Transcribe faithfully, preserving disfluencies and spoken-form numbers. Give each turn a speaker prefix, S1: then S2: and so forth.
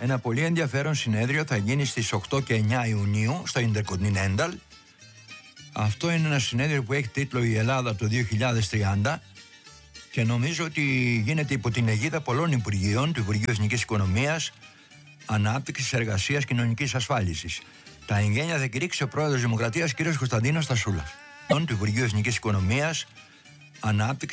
S1: Ένα πολύ ενδιαφέρον συνέδριο θα γίνει στις οκτώ και εννιά Ιουνίου στο Intercontinental. Αυτό είναι ένα συνέδριο που έχει τίτλο «Η Ελλάδα το δύο χιλιάδες τριάντα» και νομίζω ότι γίνεται υπό την αιγίδα πολλών Υπουργείων, του Υπουργείου Εθνικής Οικονομίας, Ανάπτυξης, Εργασίας, Κοινωνικής Ασφάλισης. Τα εγγένεια θα κηρύξει ο πρόεδρος Δημοκρατίας κ. Κωνσταντίνος Στασούλας. Του Υπουργείου Εθνικής Οικονομίας, Ανάπτυξης